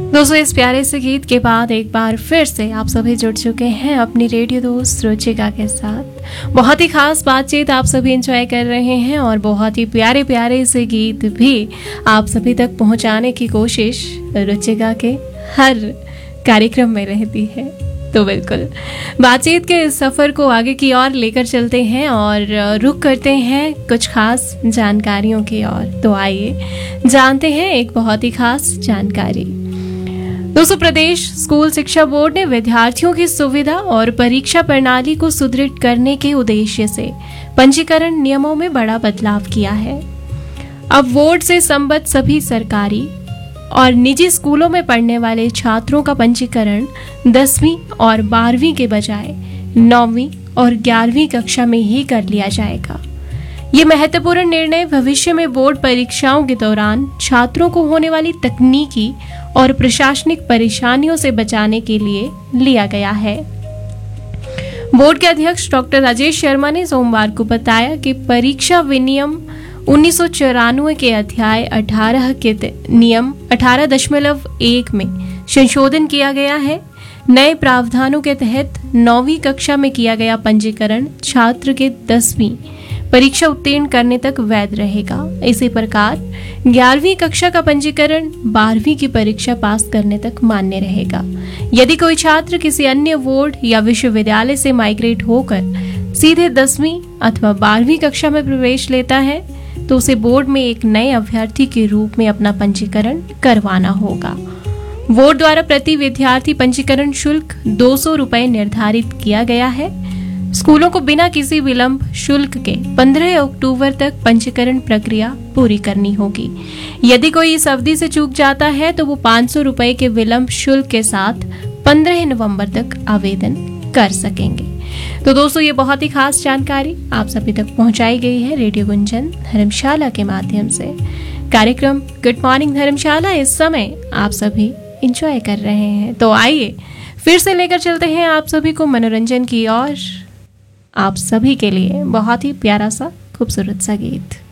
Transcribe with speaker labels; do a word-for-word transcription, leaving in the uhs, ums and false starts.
Speaker 1: दोस्तों, इस प्यारे से गीत के बाद एक बार फिर से आप सभी जुड़ चुके हैं अपनी रेडियो दोस्त रुचिका के साथ। बहुत ही खास बातचीत आप सभी एंजॉय कर रहे हैं और बहुत ही प्यारे प्यारे से गीत भी आप सभी तक पहुंचाने की कोशिश रुचिका के हर कार्यक्रम में रहती है। तो बिल्कुल बातचीत के इस सफर को आगे की ओर लेकर चलते हैं और रुक करते हैं कुछ खास जानकारियों की ओर। तो आइए जानते हैं एक बहुत ही खास जानकारी। दोस्तों, प्रदेश स्कूल शिक्षा बोर्ड ने विद्यार्थियों की सुविधा और परीक्षा प्रणाली को सुदृढ़ करने के उद्देश्य से पंजीकरण नियमों में बड़ा बदलाव किया है। अब बोर्ड से संबद्ध सभी सरकारी और निजी स्कूलों में पढ़ने वाले छात्रों का पंजीकरण दसवीं और बारहवीं के बजाय नौवीं और ग्यारहवीं कक्षा में ही कर लिया जाएगा। ये महत्वपूर्ण निर्णय भविष्य में बोर्ड परीक्षाओं के दौरान छात्रों को होने वाली तकनीकी और प्रशासनिक परेशानियों से बचाने के लिए लिया गया है। बोर्ड के अध्यक्ष डॉक्टर राजेश शर्मा ने सोमवार को बताया कि परीक्षा विनियम उन्नीस सौ चौरानवे के अध्याय अठारह के नियम अठारह दशमलव एक में संशोधन किया गया है। नए प्रावधानों के तहत नौवीं कक्षा में किया गया पंजीकरण छात्र के दसवीं परीक्षा उत्तीर्ण करने तक वैध रहेगा। इसी प्रकार ग्यारहवीं कक्षा का पंजीकरण बारहवीं की परीक्षा पास करने तक मान्य रहेगा। यदि कोई छात्र किसी अन्य बोर्ड या विश्वविद्यालय से माइग्रेट होकर सीधे दसवीं अथवा बारहवीं कक्षा में प्रवेश लेता है तो उसे बोर्ड में एक नए अभ्यर्थी के रूप में अपना पंजीकरण करवाना होगा। बोर्ड द्वारा प्रति विद्यार्थी पंजीकरण शुल्क दो सौ रुपए निर्धारित किया गया है। स्कूलों को बिना किसी विलंब शुल्क के पंद्रह अक्टूबर तक पंजीकरण प्रक्रिया पूरी करनी होगी। यदि कोई इस अवधि से चूक जाता है तो वो पाँच सौ रुपए के विलंब शुल्क के साथ पंद्रह नवंबर तक आवेदन कर सकेंगे। तो दोस्तों, ये बहुत ही खास जानकारी आप सभी तक पहुंचाई गई है रेडियो गुंजन धर्मशाला के माध्यम से। कार्यक्रम गुड मॉर्निंग धर्मशाला इस समय आप सभी एंजॉय कर रहे हैं। तो आइए फिर से लेकर चलते हैं आप सभी को मनोरंजन की ओर। आप सभी के लिए बहुत ही प्यारा सा खूबसूरत सा गीत।